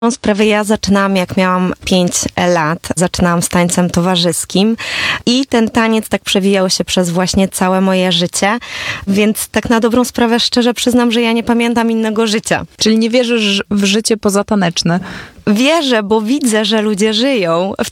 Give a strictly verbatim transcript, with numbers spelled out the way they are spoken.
Sprawę ja zaczynałam, jak miałam pięć lat. Zaczynałam z tańcem towarzyskim i ten taniec tak przewijał się przez właśnie całe moje życie, więc tak na dobrą sprawę szczerze przyznam, że ja nie pamiętam innego życia. Czyli nie wierzysz w życie pozataneczne? Wierzę, bo widzę, że ludzie żyją w